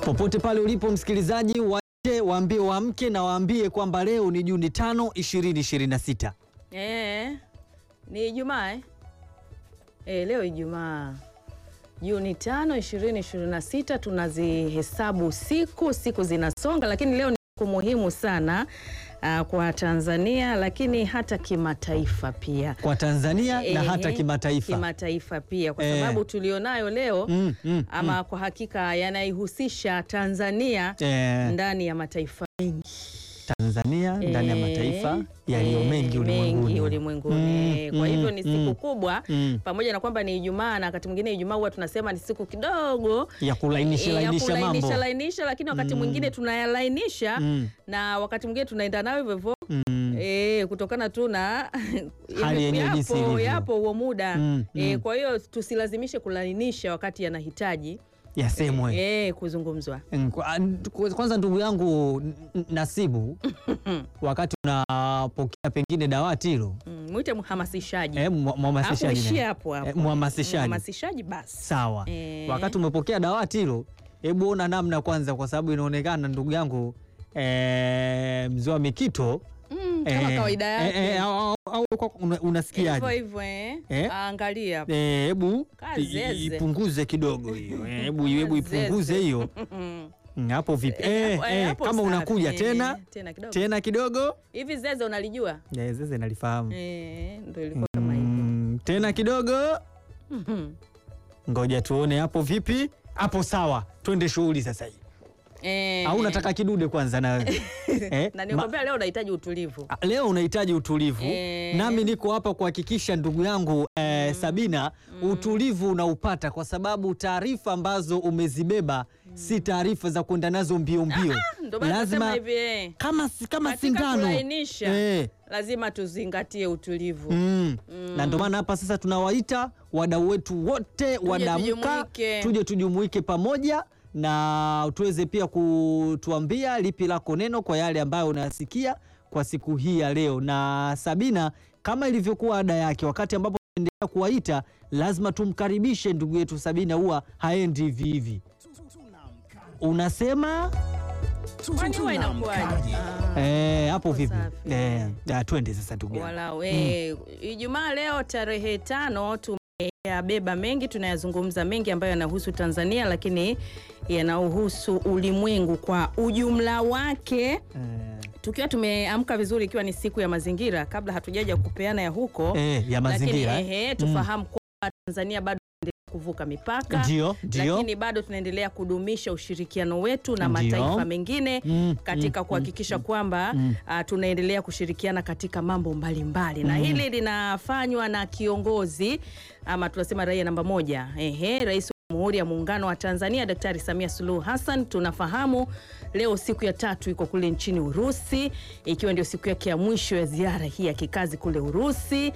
Popote pale ulipo msikilizaji, waambie waamke na waambie kwamba leo ni Juni 5, 2026. Ni Ijumaa leo Ijumaa. Juni 5, 2026 tunazihesabu siku zinasonga, lakini leo ni siku muhimu sana kwa Tanzania, lakini hata kimataifa pia. Kwa Tanzania na hata kimataifa. Kimataifa pia kwa sababu tulionayo leo ama kwa hakika yanaihusisha Tanzania ndani ya mataifa mengi. Tanzania ndani ya mataifa yaliyo mengi ulimwenguni. Kwa hivyo ni siku kubwa, pamoja na kwamba ni Ijumaa, na wakati mwingine Ijumaa huwa tunasema ni siku kidogo ya kulainisha mambo. Lakini wakati mwingine tunayalainisha na wakati mwingine tunaenda nayo hivyo kutokana tu na yapo huo muda. Kwa hiyo tusilazimishe kulainisha wakati yanahitaji yasemwe kuzungumzwa. Kwanza ndugu yangu Nasibu, wakati unapokea pengine dawati hilo, muite mhamasishaji. Mhamasishaji basi. Sawa. Wakati umepokea dawati hilo, hebu ona namna kwanza, kwa sababu inaonekana ndugu yangu mzee wa Mikito kama kawaida yake unasikiaje? Hivyo angalia. Hebu ipunguze kidogo hiyo. Hebu ipunguze hiyo. Hapo vipi? Kama unakuja tena kidogo. Hivi zeze unalijua? Zeze nalifahamu. Ndio ilikuwa kama hivyo. Tena kidogo. Ngoja tuone hapo vipi? Hapo sawa. Twende shughuli sasa hii. Au unataka kidude kwanza na na nikwambia leo unahitaji utulivu. Leo unahitaji utulivu. Nami niko hapa kuhakikisha ndugu yangu Sabina, utulivu unaupata, kwa sababu taarifa ambazo umezibeba si taarifa za kwenda nazo mbio. Lazima kama sindano. Lazima tuzingatie utulivu. Na ndio maana hapa sasa tunawaita wadau wetu wote wadamka, tuje tujumuike pamoja na tuweze pia kutuambia lipi lako neno kwa yale ambayo unasikia kwa siku hii ya leo. Na Sabina, kama ilivyokuwa ada yake, wakati ambapo tunaendelea kuwaita, lazima tumkaribishe ndugu yetu Sabina. Huwa haendi hivi hivi. Unasema hapo vipi? Twende sasa ndugu yangu. Ijumaa leo tarehe 5 tumeyabeba mengi, tunayazungumza mengi ambayo yanahusu Tanzania, lakini yanahusu ulimwengu kwa ujumla wake. Tukiwa tumeamka vizuri, ikiwa ni siku ya mazingira, kabla hatujaja kupeana ya huko ya mazingira, lakini tufahamu kwa Tanzania bado kuvuka mipaka. Lakini bado tunaendelea kudumisha ushirikiano wetu na mataifa mengine katika kuhakikisha kwamba tunaendelea kushirikiana katika mambo mbalimbali. Na hili linafanywa na kiongozi ama tunasema raia namba 1, Rais wa Jamhuri ya Muungano wa Tanzania Daktari Samia Suluhu Hassan. Tunafahamu leo siku ya 3 iko kule nchini Urusi, ikiwa ndio siku yake ya mwisho ya ziara hii ya kikazi kule Urusi.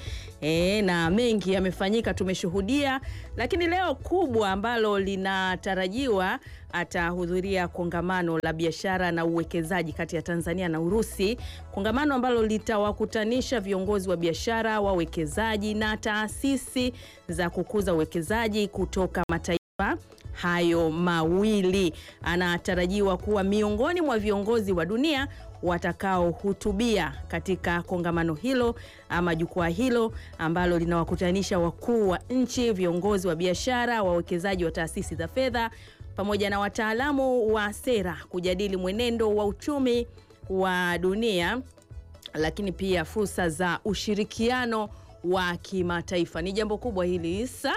Na mengi yamefanyika, tumeshuhudia, lakini leo kubwa ambalo linatarajiwa, atahudhuria kongamano la biashara na uwekezaji kati ya Tanzania na Urusi, kongamano ambalo litawakutanisha viongozi wa biashara, wawekezaji na taasisi za kukuza uwekezaji kutoka mataifa hayo mawili. Anatarajiwa kuwa miongoni mwa viongozi wa dunia watakaohutubia katika kongamano hilo ama jukwaa hilo ambalo linawakutanisha wakuu wa nchi, viongozi wa biashara, wawekezaji wa taasisi za fedha pamoja na wataalamu wa sera, kujadili mwenendo wa uchumi wa dunia, lakini pia fursa za ushirikiano wa kimataifa. Ni jambo kubwa hili Isa.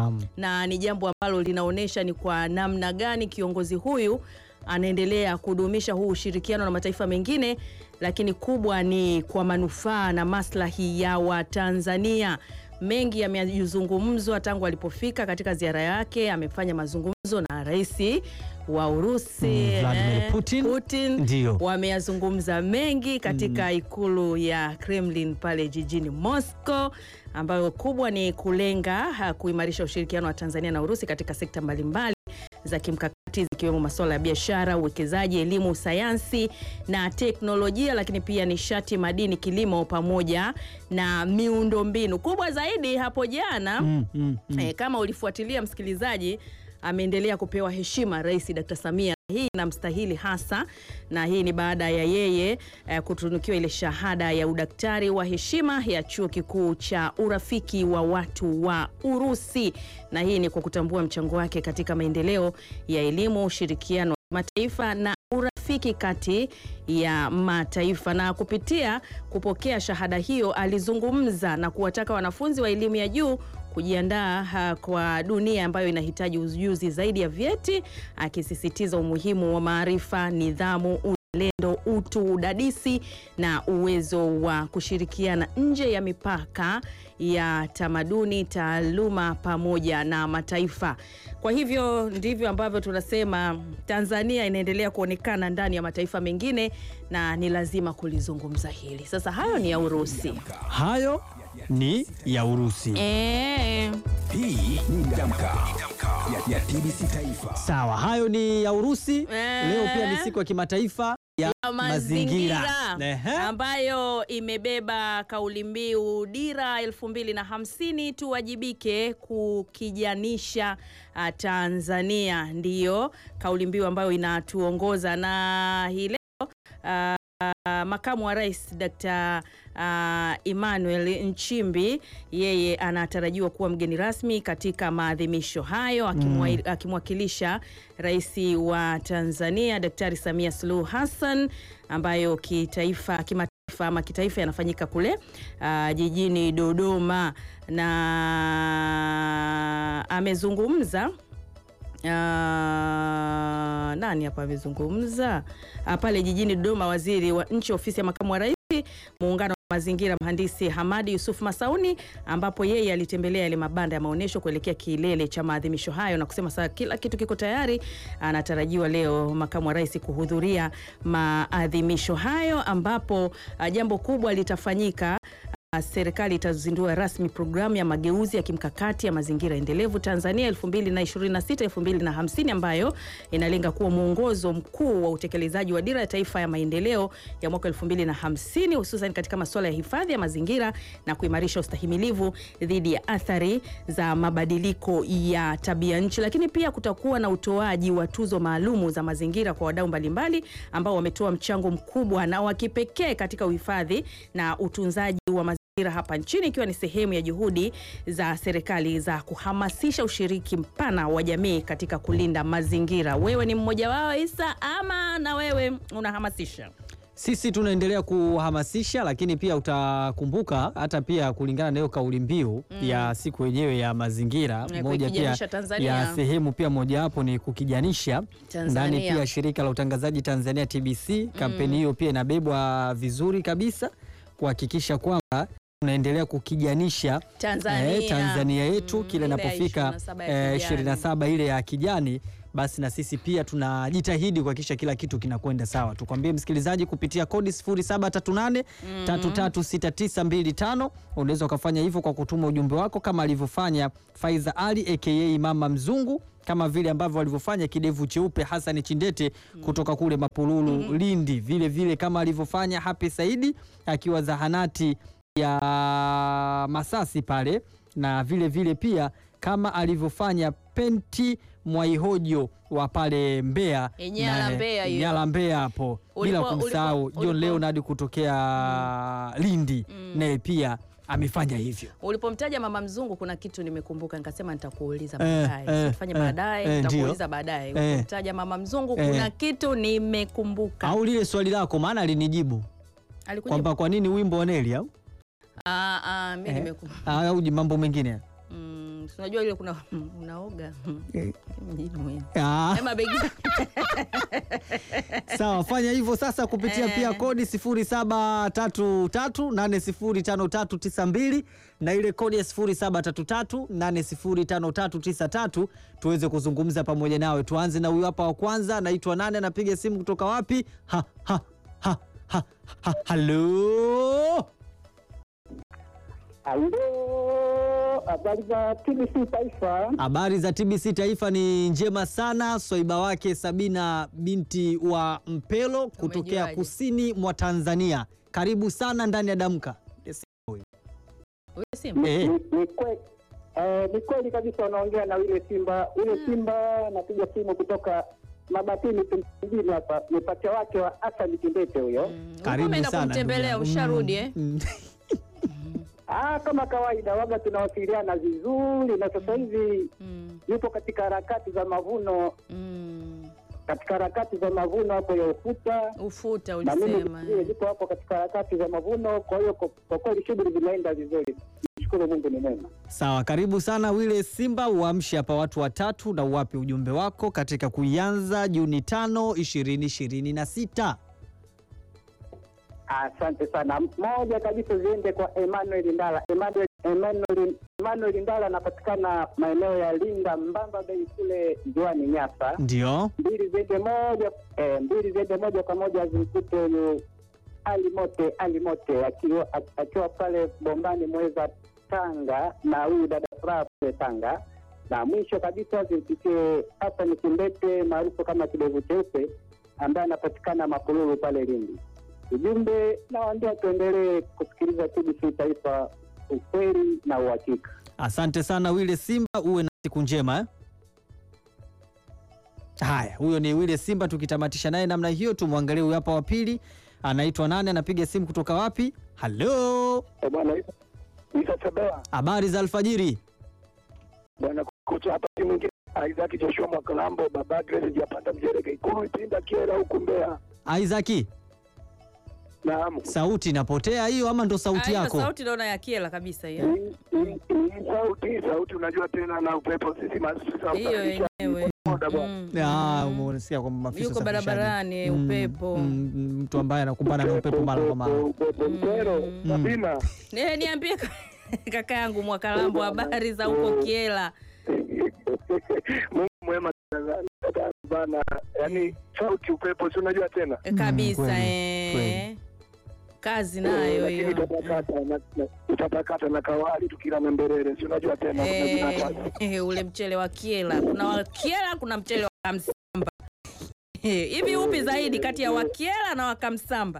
Na ni jambo ambalo linaonesha ni kwa namna gani kiongozi huyu anaendelea kudumisha huu ushirikiano na mataifa mengine, lakini kubwa ni kwa manufaa na maslahi ya Watanzania. Mengi yamezungumzwa tangu alipofika katika ziara yake. Amefanya mazungumzo na rais wa Urusi Vladimir Putin. Ndio wameyazungumza mengi katika ikulu ya Kremlin pale jijini Moscow, ambayo kubwa ni kulenga kuimarisha ushirikiano wa Tanzania na Urusi katika sekta mbalimbali za kimkakati, zikiwemo masuala ya biashara, uwekezaji, elimu, sayansi na teknolojia, lakini pia nishati, madini, kilimo pamoja na miundombinu. Kubwa zaidi hapo jana kama ulifuatilia msikilizaji, ameendelea kupewa heshima Rais Dr. Samia hii inamstahili hasa, na hii ni baada ya yeye kutunukiwa ile shahada ya udaktari wa heshima ya Chuo Kikuu cha Urafiki wa Watu wa Urusi, na hii ni kwa kutambua mchango wake katika maendeleo ya elimu, ushirikiano wa mataifa na urafiki kati ya mataifa. Na kupitia kupokea shahada hiyo alizungumza na kuwataka wanafunzi wa elimu ya juu kujiandaa kwa dunia ambayo inahitaji ujuzi zaidi ya vyeti, akisisitiza umuhimu wa maarifa, nidhamu, uzalendo, utu, udadisi na uwezo wa kushirikiana nje ya mipaka ya tamaduni, taaluma pamoja na mataifa. Kwa hivyo ndivyo ambavyo tunasema Tanzania inaendelea kuonekana ndani ya mataifa mengine, na ni lazima kulizungumza hili. Sasa hayo ni ya Urusi. Hayo ni ya Urusi. Hii ni Damka ya TBC Taifa. Sawa, hayo ni ya Urusi. Leo pia ni siku ya kimataifa ya mazingira ambayo imebeba kauli mbiu dira 2050 tuwajibike kukijanisha Tanzania. Ndiyo kauli mbiu ambayo inatuongoza, na hii leo Makamu wa Rais Dr. Emmanuel Nchimbi yeye anatarajiwa kuwa mgeni rasmi katika maadhimisho hayo, akimwakilisha Rais wa Tanzania Daktari Samia Suluhu Hassan, ambayo kimataifa yanafanyika kule jijini Dodoma. Na amezungumza nani hapa amezungumza pale jijini Dodoma, waziri wa nchi ofisi ya makamu wa rais muungano wa mazingira, mhandisi Hamadi Yusuf Masauni, ambapo yeye alitembelea ile mabanda ya maonesho kuelekea kilele cha maadhimisho hayo na kusema sasa kila kitu kiko tayari. Anatarajiwa leo makamu wa rais kuhudhuria maadhimisho hayo, ambapo jambo kubwa litafanyika. Serikali itazindua rasmi programu ya mageuzi ya kimkakati ya mazingira endelevu Tanzania 2026-2050 ambayo inalenga kuwa mwongozo mkuu wa utekelezaji wa dira ya taifa ya maendeleo ya mwaka 2050, hususan katika masuala ya hifadhi ya mazingira na kuimarisha ustahimilivu dhidi ya athari za mabadiliko ya tabia nchi. Lakini pia kutakuwa na utoaji wa tuzo maalumu za mazingira kwa wadau mbalimbali ambao wametoa mchango mkubwa na wa kipekee katika uhifadhi na utunzaji wa mazingira hapa nchini, ikiwa ni sehemu ya juhudi za serikali za kuhamasisha ushiriki mpana wa jamii katika kulinda mazingira. Wewe ni mmoja wao Isa, ama na wewe unahamasisha? Sisi tunaendelea kuhamasisha, lakini pia utakumbuka hata pia kulingana na hiyo kauli mbiu ya siku yenyewe ya mazingira, moja pia ya sehemu pia moja hapo ni kukijanisha ndani pia shirika la utangazaji Tanzania TBC. Kampeni hiyo pia inabebwa vizuri kabisa kuhakikisha kwamba tunaendelea kukijanisha Tanzania yetu kile inapofika 27 ile ya kijani. Basi na sisi pia tunajitahidi kuhakikisha kila kitu kinakwenda sawa. Tukwambie msikilizaji kupitia kodi 0738 336925 unaweza ukafanya hivyo kwa kutuma ujumbe wako kama alivyofanya Faiza Ali aka Mama Mzungu, kama vile ambavyo walivyofanya kidevu cheupe Hassan Chindete kutoka kule Mapululu Lindi, vile vile kama alivyofanya Happy Saidi akiwa zahanati ya Masasi pale, na vile vile pia kama alivyofanya Penti Mwaihojo wa pale Mbeya, Nyala Mbeya hapo, bila kumsahau John Leonard kutokea Lindi naye pia amefanya hivyo. Ulipomtaja Mama Mzungu kuna kitu nimekumbuka, nikasema nitakuuliza baadaye. Tufanye baadaye, nitakuuliza baadaye. Ulipomtaja Mama Mzungu kuna kitu nimekumbuka. Au lile swali lako maana alinijibu. Kwamba kwa nini wimbo wa Nelly au? Mimi nimekumbuka. Au mambo mengine. Unajua ile kuna unaoga. Sawa, fanya hivyo sasa kupitia pia kodi 0733805392 na ile kodi ya 0733805393 tuweze kuzungumza pamoja nawe. Tuanze na huyu hapa wa kwanza, anaitwa nani, anapiga simu kutoka wapi? Hello. Habari za TBC Taifa. Habari za TBC Taifa ni njema sana. Swaiba wake Sabina binti wa Mpelo kutokea kusini mwa Tanzania. Karibu sana ndani ya Damka. Ni kweli kabisa, unaongea na yule Simba. Yule Simba napiga simu kutoka Mabatini mjini hapa, ni pacha wake wa Hassan Kimbete huyo. Karibu sana. Kumtembelea, usharudi Kama kawaida waga tunawasiliana vizuri, na sasa hivi yupo katika harakati za mavuno. Katika harakati za mavuno hapo ya ufuta ulisema. Yupo hapo katika harakati za mavuno, kwa hiyo kwa kweli shughuli zinaenda vizuri. Nishukuru Mungu ni mwema. Sawa, karibu sana Wile Simba, uamshe hapa watu watatu na uwape ujumbe wako katika kuianza Juni 5, 2026. Asante sana. Moja kabisa ziende kwa Emmanuel Ndala. Emmanuel Ndala anapatikana maeneo ya Linda Mbamba Bay kule Ziwani Nyasa. Ndio. Mbili zende moja kwa moja zimkute huyu Alimote akiwa pale Bombani Mweza Tanga, na huyu dada Furaha pale Tanga. Na mwisho kabisa zimpitie Hassan Kimbete maarufu kama Kidevu Cheupe ambaye anapatikana Makululu pale Lindi. Ujumbe nawaambia tuendelee kusikiliza TBC Taifa, ukweli na uhakika. Asante sana Wile Simba, uwe na siku njema. Haya, huyo ni Wile Simba. Tukitamatisha naye namna hiyo, tumwangalie huyu hapa wa pili. Anaitwa nani? Anapiga simu kutoka wapi? Hello. Bwana Isa Sabea. Habari za alfajiri. Bwana kocha hapa timu nyingine Isaac Joshua Mwakalambo, baba Grace Japanda Mjereka Ikulu Ipinda Kiera huko Mbeya. Isaac. Naam. Sauti inapotea hiyo ama ndo sauti yako? Sauti naona ya Kiela kabisa hiyo. Sauti unajua tena na upepo sisi maafisa. Hiyo yenyewe. Unasikia kwamba maafisa yuko barabarani upepo. Mtu ambaye anakumbana na upepo mara kwa mara. Sabina. Niambie kaka yangu Mwakalambo, habari za huko Kiela? Mungu mwema bana, yani sauti upepo si unajua tena kabisa. Kazi nayo hiyo. Utapakata na kawali tukila na mberere si unajua tena ule mchele wa Kiela. Kuna wa Kiela, kuna mchele wa Kamsamba. Hivi upi zaidi kati ya wa Kiela na wa Kamsamba?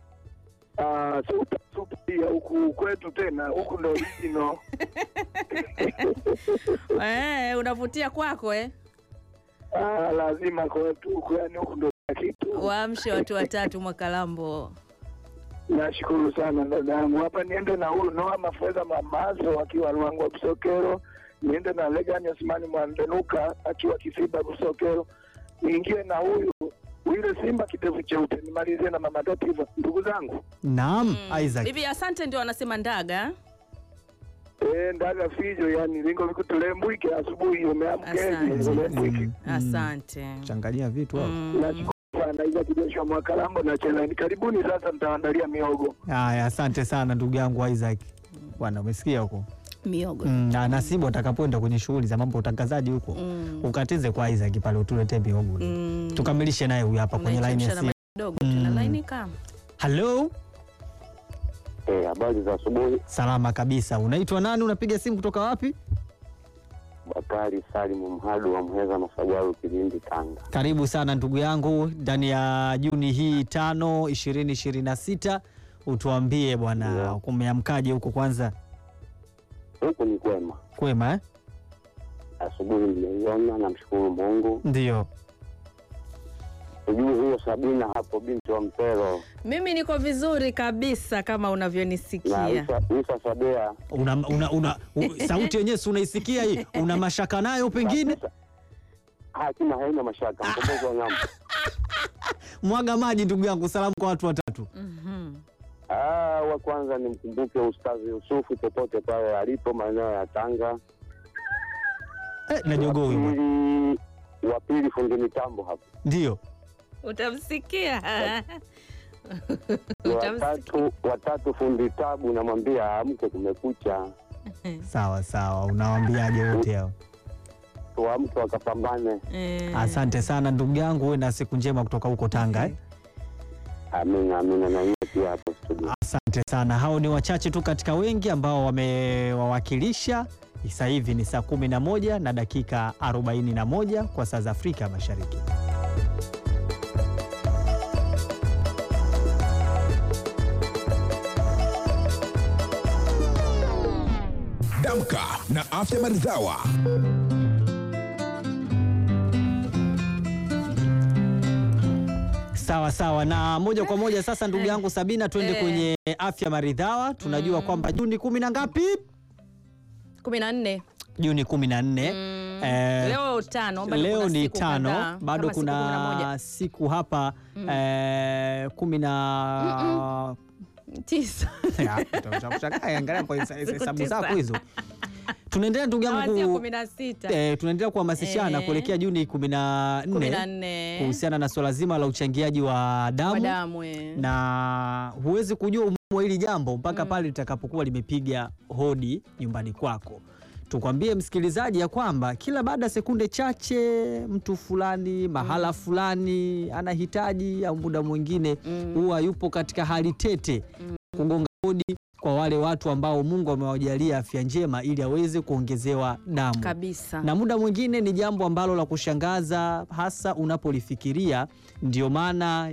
Supa ya huku kwetu tena, huku ndo original. Unavutia kwako lazima kwetu huku, yani huku ndo kitu. Waamshe watu watatu Mwakalambo. Nashukuru sana dadangu. Hapa niende na huyu Noah Mafweza Mamazo akiwa Ruangwa Busokero, niende na Legani Osmani Mwandenuka akiwa Kisiba Busokero, niingie na huyu Wile Simba Kidevu Cheupe, nimalizie na Mama Dativa. Ndugu zangu. Naam, Isaac. Hivi asante ndio wanasema ndaga? Ndaga fijo, yani lingo vikutulembwike asubuhi umeamkeje. Asante. Changalia vitu hapo. Nashukuru sana Isaac Joshua Mwakalambo na Chela. Karibuni sasa nitaandalia miogo. Haya, asante sana ndugu yangu Isaac. Bwana umesikia huko? Miogo. Na Nasibu atakapoenda kwenye shughuli za mambo utangazaji huko, ukatize kwa Isaac pale utulete miogo. Tukamilishe naye huyu hapa kwenye line ya simu. Tuna line kama. Hello. Habari za asubuhi. Salama kabisa. Unaitwa nani? Unapiga simu kutoka wapi? Bakari Salimu Mhadu wa Muheza Masagaru Kilindi Tanga. Karibu sana ndugu yangu ndani ya Juni hii 5, 2026. Utuambie bwana, kumeamkaje huko kwanza? Huko ni kwema. Kwema Asubuhi nimeiona, namshukuru Mungu. Ndio. Ujue huyo Sabina hapo binti wa Mpero. Mimi niko vizuri kabisa kama unavyonisikia. Isa Sabea. Sauti yenyewe unaisikia hii? Una mashaka nayo pengine? Hakuna, haina mashaka. Mkombozi wa ng'ambo. Mwaga maji ndugu yangu, salamu kwa watu watatu. Wa kwanza nimkumbuke Ustazi Yusufu popote pale alipo maeneo ya Tanga. Na jogoo huyo. Wa pili fundi mitambo hapo. Ndio. Utamsikia. Watatu fundi tabu, namwambia amke kumekucha. Sawa, unawaambiaje wote hao? Tuamke wakapambane. Asante sana ndugu yangu, uwe na siku njema kutoka huko Tanga. Amina na yeye pia hapo studio. Asante sana. Hao ni wachache tu katika wengi ambao wamewawakilisha. Sasa hivi ni saa 11 na dakika 41 kwa saa za Afrika Mashariki. Damka na Afya Maridhawa. Sawa sawa, na moja kwa moja sasa ndugu yangu Sabina tuende kwenye afya maridhawa. Tunajua kwamba Juni 10 na ngapi? 14. Juni 14. Leo 5, bado leo kuna ni siku 5, kadhaa, bado kama kuna siku hapa 10 9. Angalia kwa hesabu zako hizo. Tunaendelea ndugu yangu, 16. tunaendelea kuhamasishana kuelekea Juni 14 kuhusiana na swala zima la uchangiaji wa damu. Na huwezi kujua umuhimu wa hili jambo mpaka pale litakapokuwa limepiga hodi nyumbani kwako. Tukwambie msikilizaji ya kwamba kila baada ya sekunde chache mtu fulani mahala fulani anahitaji au muda mwingine huwa yupo katika hali tete kugonga hodi kwa wale watu ambao Mungu amewajalia afya njema ili aweze kuongezewa damu kabisa. Na muda mwingine ni jambo ambalo la kushangaza hasa unapolifikiria. Ndio maana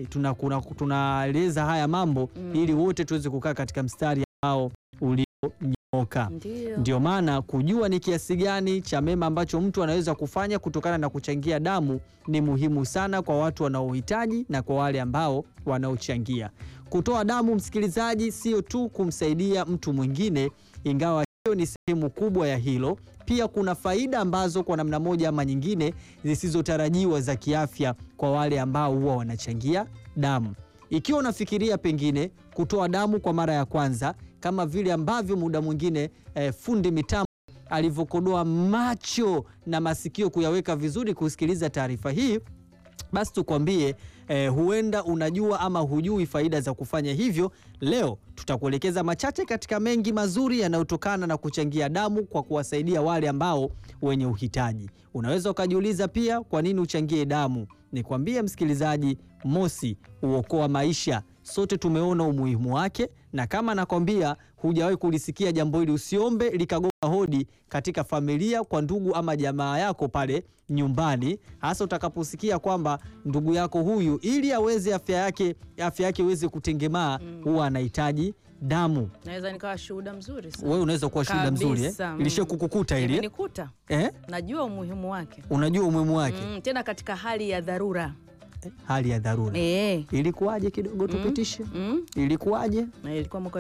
tunaeleza haya mambo ili wote tuweze kukaa katika mstari ambao ulionyooka. Ndio maana kujua ni kiasi gani cha mema ambacho mtu anaweza kufanya kutokana na kuchangia damu ni muhimu sana kwa watu wanaohitaji na kwa wale ambao wanaochangia. Kutoa damu, msikilizaji, sio tu kumsaidia mtu mwingine, ingawa hiyo ni sehemu kubwa ya hilo. Pia kuna faida ambazo kwa namna moja ama nyingine zisizotarajiwa za kiafya kwa wale ambao huwa wanachangia damu. Ikiwa unafikiria pengine kutoa damu kwa mara ya kwanza, kama vile ambavyo muda mwingine fundi mitambo alivyokodoa macho na masikio kuyaweka vizuri kusikiliza taarifa hii, basi tukwambie huenda unajua ama hujui faida za kufanya hivyo. Leo tutakuelekeza machache katika mengi mazuri yanayotokana na kuchangia damu kwa kuwasaidia wale ambao wenye uhitaji. Unaweza ukajiuliza pia kwa nini uchangie damu. Nikwambie msikilizaji, mosi, huokoa maisha. Sote tumeona umuhimu wake, na kama nakwambia hujawahi kulisikia jambo hili, usiombe likagonga hodi katika familia, kwa ndugu ama jamaa yako pale nyumbani, hasa utakaposikia kwamba ndugu yako huyu ili aweze afya yake iweze kutengemaa huwa anahitaji damu. Naweza nikawa shuhuda mzuri sana. Wewe unaweza kuwa shuhuda mzuri Ilisha kukukuta ile? Nikuta. Najua umuhimu wake. Unajua umuhimu wake? Tena katika hali ya dharura. Hali ya dharura. Ilikuwaje kidogo tupitishe? Ilikuwaje? Na ilikuwa mwaka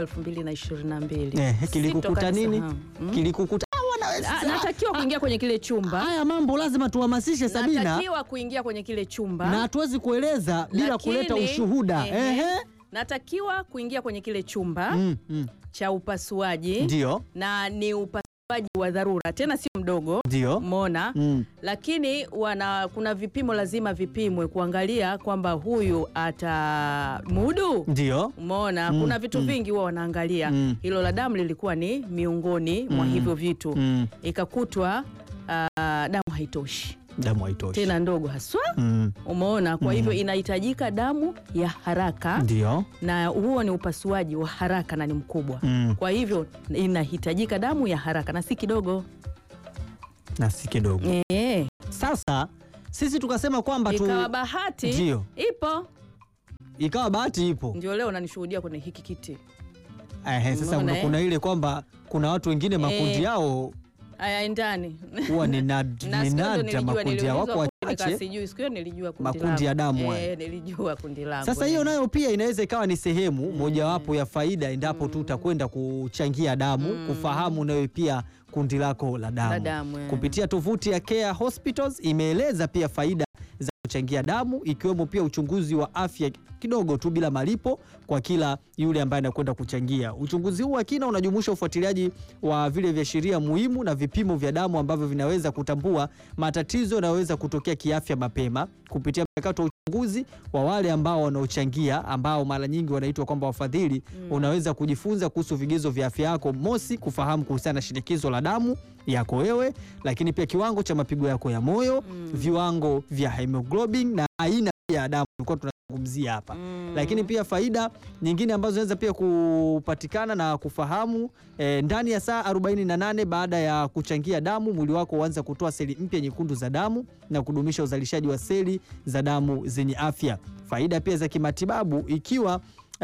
2022. Kilikukuta nini? Kilikukuta natakiwa kuingia kwenye kile chumba. Haya mambo lazima tuhamasishe, Sabina. Natakiwa kuingia kwenye kile chumba. Na hatuwezi kueleza bila kuleta ushuhuda. Natakiwa kuingia kwenye kile chumba cha upasuaji. Ndio. Na ni upasuaji wa dharura, tena sio mdogo. Ndio. Umeona? Lakini kuna vipimo lazima vipimwe kuangalia kwamba huyu atamudu. Ndio. Umeona? Kuna vitu vingi huwa wanaangalia. Hilo la damu lilikuwa ni miongoni mwa hivyo vitu. Ikakutwa damu haitoshi. Damu haitoshi. Tena ndogo haswa. Umeona? Kwa hivyo inahitajika damu ya haraka. Ndio. Na huo ni upasuaji wa haraka na ni mkubwa. Kwa hivyo inahitajika damu ya haraka na si kidogo. Na si kidogo. Sasa sisi tukasema kwamba ikawa bahati. Ndio. Ipo. Ikawa bahati ipo. Ndio leo unanishuhudia kwenye hiki kiti. Sasa kuna ile kwamba kuna watu wengine makundi yao ndani huwa ni nadra makundi yao wako wachache. Sijui siku hiyo nilijua kundi makundi ya damu. Nilijua kundi langu. Sasa hiyo nayo pia inaweza ikawa ni sehemu mojawapo ya faida endapo tu utakwenda kuchangia damu, kufahamu nawe pia kundi lako la damu. Kupitia tovuti ya Care Hospitals imeeleza pia faida za kuchangia damu, ikiwemo pia uchunguzi wa afya kidogo tu bila malipo kwa kila yule ambaye anakwenda kuchangia. Uchunguzi huu wa kina unajumuisha ufuatiliaji wa vile viashiria muhimu na vipimo vya damu ambavyo vinaweza kutambua matatizo yanayoweza kutokea kiafya mapema. Kupitia mchakato wa uchunguzi wa wale ambao wanaochangia, ambao mara nyingi wanaitwa kwamba wafadhili, unaweza kujifunza kuhusu vigezo vya afya yako. Mosi, kufahamu kuhusiana na shinikizo la damu yako wewe, lakini pia kiwango cha mapigo yako ya moyo, viwango vya hemoglobin na aina ya damu tulikuwa tunazungumzia hapa. Lakini pia faida nyingine ambazo zinaweza pia kupatikana na kufahamu, ndani ya saa 48 baada ya kuchangia damu, mwili wako huanza kutoa seli mpya nyekundu za damu na kudumisha uzalishaji wa seli za damu zenye afya. Faida pia za kimatibabu, ikiwa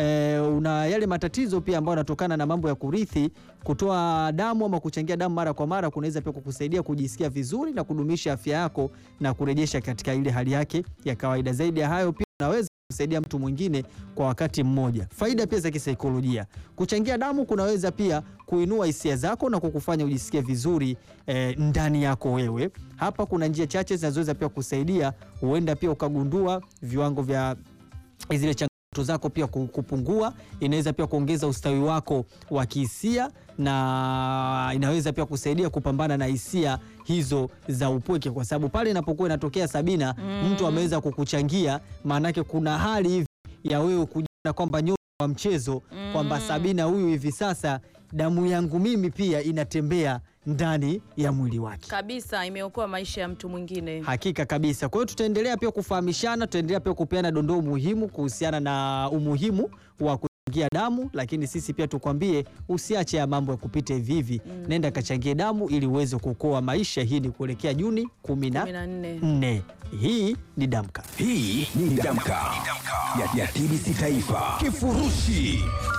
una yale matatizo pia ambayo yanatokana na mambo ya kurithi, kutoa damu ama kuchangia damu mara kwa mara kunaweza pia kukusaidia kujisikia vizuri na kudumisha afya yako na kurejesha katika ile hali yake ya kawaida. Zaidi ya hayo pia unaweza kusaidia mtu mwingine kwa wakati mmoja. Faida pia za kisaikolojia. Kuchangia damu kunaweza pia kuinua hisia zako na kukufanya ujisikie vizuri ndani yako wewe. Hapa kuna njia chache zinazoweza pia kusaidia. Huenda pia ukagundua viwango vya zile changamoto zako pia kupungua. Inaweza pia kuongeza ustawi wako wa kihisia na inaweza pia kusaidia kupambana na hisia hizo za upweke, kwa sababu pale inapokuwa inatokea Sabina, mtu ameweza kukuchangia, maanake kuna hali hivi ya wewe kujiona kwamba nyota wa mchezo, kwamba Sabina huyu hivi sasa damu yangu mimi pia inatembea ndani ya mwili wake. Kabisa, imeokoa maisha ya mtu mwingine. Hakika kabisa. Kwa hiyo tutaendelea pia kufahamishana, tutaendelea pia kupeana dondoo muhimu kuhusiana na umuhimu wa kuchangia damu, lakini sisi pia tukwambie usiache ya mambo ya kupita hivi hivi. Nenda kachangie damu ili uweze kuokoa maisha. Hii ni kuelekea Juni 14. Hii ni Damka. Hii ni Damka ya TBC Taifa. Kifurushi